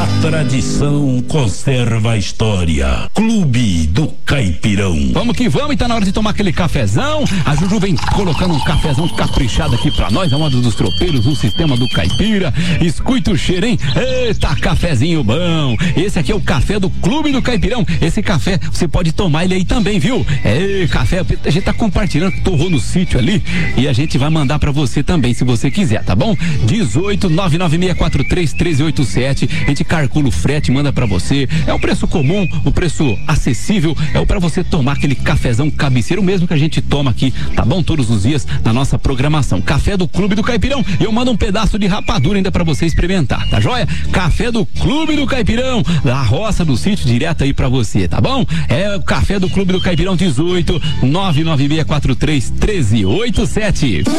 A tradição conserva a história. Clube do Caipirão. Vamos que vamos, e tá na hora de tomar aquele cafezão. A Juju vem colocando um cafezão caprichado aqui pra nós, a moda dos tropeiros, no sistema do caipira. Escuta o cheiro, hein? Eita, cafezinho bom. Esse aqui é o café do Clube do Caipirão. Esse café, você pode tomar ele aí também, viu? Café, a gente tá compartilhando, torrou no sítio ali, e a gente vai mandar pra você também, se você quiser, tá bom? 18-99643-1387. A gente calcula o frete, manda pra você. É o preço comum, o preço acessível, é pra você tomar aquele cafezão cabeceiro mesmo que a gente toma aqui, tá bom? Todos os dias na nossa programação. Café do Clube do Caipirão. E eu mando um pedaço de rapadura ainda pra você experimentar, tá joia? Café do Clube do Caipirão, da roça do sítio, direto aí pra você, tá bom? É o Café do Clube do Caipirão, 18-99643-1387.